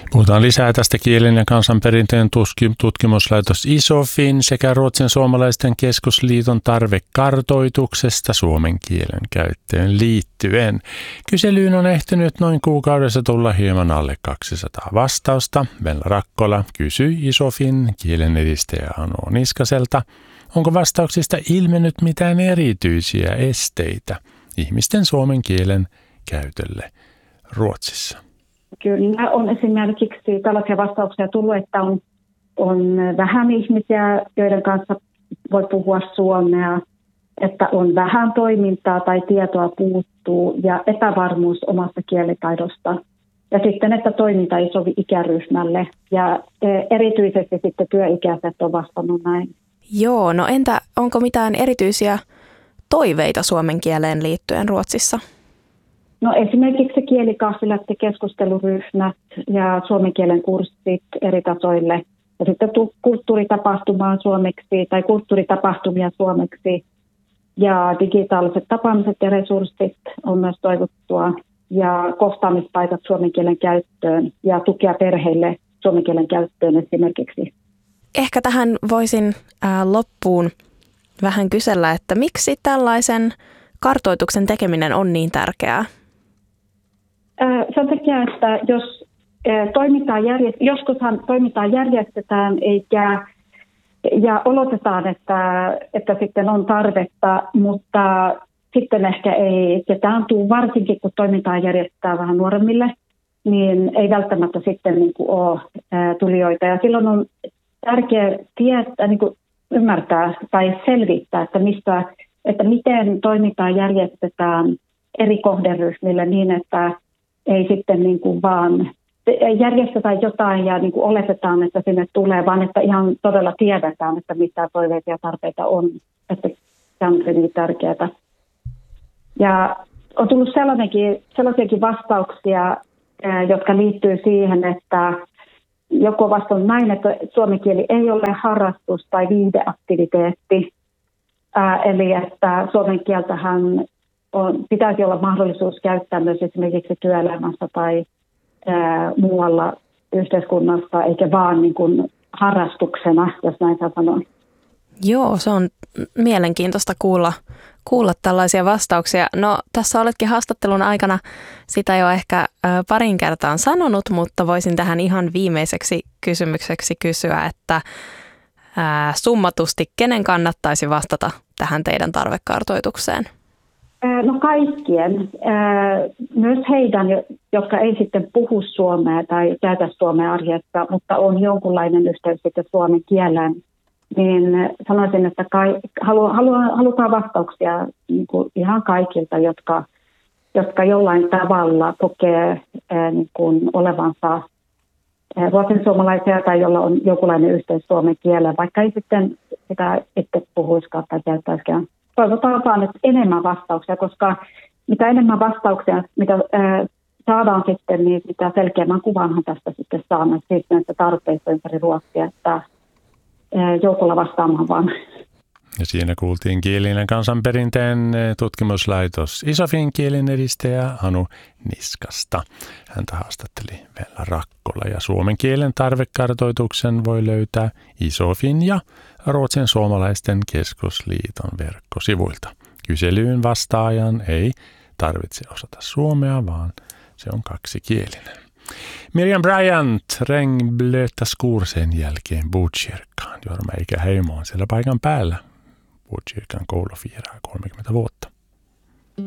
Puhutaan lisää tästä kielen ja kansanperinteen tutkimuslaitos ISOFin sekä Ruotsin suomalaisten keskusliiton tarvekartoituksesta suomen kielen käyttöön liittyen. Kyselyyn on ehtinyt noin kuukaudessa tulla hieman alle 200 vastausta. Venla Rakkola kysyi ISOFin kielen edistäjä Anu Niskaselta, onko vastauksista ilmennyt mitään erityisiä esteitä ihmisten suomen kielen käytölle Ruotsissa. Kyllä on esimerkiksi tällaisia vastauksia tullut, että on vähän ihmisiä, joiden kanssa voi puhua suomea, että on vähän toimintaa tai tietoa puuttuu ja epävarmuus omasta kielitaidosta. Ja sitten, että toiminta ei sovi ikäryhmälle ja erityisesti sitten työikäiset on vastannut näin. Joo, no entä onko mitään erityisiä toiveita suomen kieleen liittyen Ruotsissa? No esimerkiksi kielikahvilat ja keskusteluryhmät ja suomen kielen kurssit eri tasoille. Ja sitten kulttuuritapahtumaa suomeksi tai kulttuuritapahtumia suomeksi. Ja digitaaliset tapaamiset ja resurssit on myös toivottua. Ja kohtaamispaikat suomen kielen käyttöön ja tukea perheille suomen kielen käyttöön esimerkiksi. Ehkä tähän voisin loppuun vähän kysellä, että miksi tällaisen kartoituksen tekeminen on niin tärkeää? Sen takia, että jos joskushan toimintaa järjestetään ja oletetaan, että sitten on tarvetta, mutta sitten ehkä ei ketään tule, varsinkin kun toimintaa järjestetään vähän nuoremmille, niin ei välttämättä sitten niin kuin ole tulijoita. Ja silloin on tärkeää niin kuin ymmärtää tai selvittää, että miten toimintaa järjestetään eri kohderyhmille niin, että ei sitten niin kuin vaan järjestetään jotain ja niin kuin oletetaan, että sinne tulee, vaan että ihan todella tiedetään, että mitä toiveita ja tarpeita on. Että se on hyvin tärkeää. Ja on tullut sellaisiakin vastauksia, jotka liittyy siihen, että joku on vastannut näin, että suomen kieli ei ole harrastus tai viihdeaktiviteetti. Eli että suomen kieltähän pitäisi olla mahdollisuus käyttää myös esimerkiksi työelämässä tai muualla yhteiskunnassa, eikä vaan niin kuin harrastuksena, jos näin saa sanoa. Joo, se on mielenkiintoista kuulla tällaisia vastauksia. No, tässä oletkin haastattelun aikana sitä jo ehkä parin kertaan sanonut, mutta voisin tähän ihan viimeiseksi kysymykseksi kysyä, että summatusti kenen kannattaisi vastata tähän teidän tarvekartoitukseen? No kaikkien, myös heidän, jotka ei sitten puhu suomea tai käytä suomea arjessa, mutta on jonkunlainen yhteys sitten suomen kieleen, niin sanoisin, että halutaan vastauksia niin kuin ihan kaikilta, jotka jollain tavalla kokee niin kuin olevansa ruotsin suomalaisia tai jolla on jonkunlainen yhteys suomen kieleen, vaikka ei sitten sitä itse puhuisikaan tai käyttäisikään. Toivotaan vaan nyt enemmän vastauksia, koska mitä enemmän vastauksia, mitä saadaan sitten, niin mitä selkeämmän kuvanhan tästä sitten saamme siis näistä tarpeista ympäri Ruotsia, että joukolla vastaamaan vaan. Ja siinä kuultiin kielen ja kansanperinteen tutkimuslaitos ISOFin kielen edistäjä Anu Niskasta. Häntä haastatteli Venla Rakkola ja suomen kielen tarvekartoituksen voi löytää ISOFin ja Ruotsin suomalaisten keskusliiton verkkosivuilta. Kyselyyn vastaajan ei tarvitse osata suomea, vaan se on kaksikielinen. Miriam Bryant, regnblöta skor sen jälkeen Botkyrkaan. Jorma Eikä Heimo on siellä paikan päällä. Botkyrkan koulu fiiraa 30 vuotta.